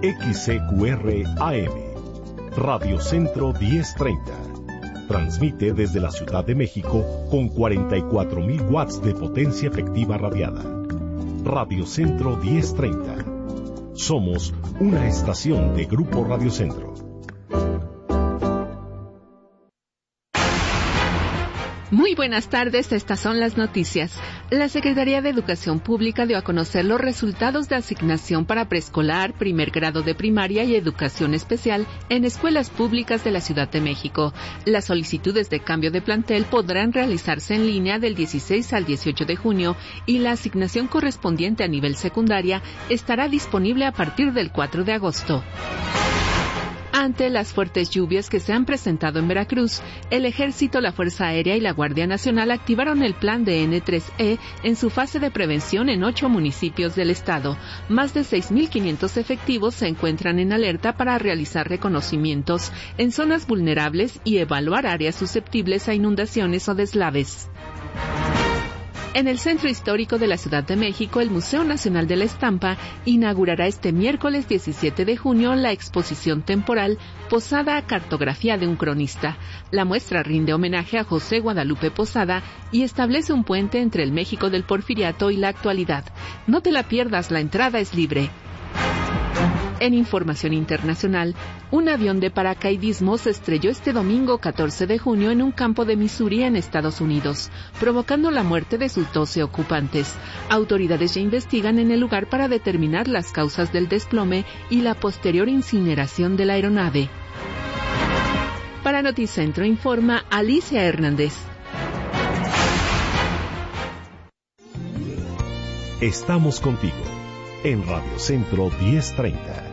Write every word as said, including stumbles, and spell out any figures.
X C Q R A M, Radio Centro diez treinta. Transmite desde la Ciudad de México con cuarenta y cuatro mil watts de potencia efectiva radiada. Radio Centro diez treinta. Somos una estación de Grupo Radio Centro. Muy buenas tardes, estas son las noticias. La Secretaría de Educación Pública dio a conocer los resultados de asignación para preescolar, primer grado de primaria y educación especial en escuelas públicas de la Ciudad de México. Las solicitudes de cambio de plantel podrán realizarse en línea del dieciséis al dieciocho de junio y la asignación correspondiente a nivel secundaria estará disponible a partir del cuatro de agosto. Ante las fuertes lluvias que se han presentado en Veracruz, el Ejército, la Fuerza Aérea y la Guardia Nacional activaron el plan de N tres E en su fase de prevención en ocho municipios del estado. Más de seis mil quinientos efectivos se encuentran en alerta para realizar reconocimientos en zonas vulnerables y evaluar áreas susceptibles a inundaciones o deslaves. En el Centro Histórico de la Ciudad de México, el Museo Nacional de la Estampa inaugurará este miércoles diecisiete de junio la exposición temporal Posada, cartografía de un cronista. La muestra rinde homenaje a José Guadalupe Posada y establece un puente entre el México del Porfiriato y la actualidad. No te la pierdas, la entrada es libre. En información internacional, un avión de paracaidismo se estrelló este domingo catorce de junio en un campo de Missouri en Estados Unidos, provocando la muerte de sus doce ocupantes. Autoridades ya investigan en el lugar para determinar las causas del desplome y la posterior incineración de la aeronave. Para Noticentro informa Alicia Hernández. Estamos contigo en Radio Centro diez treinta.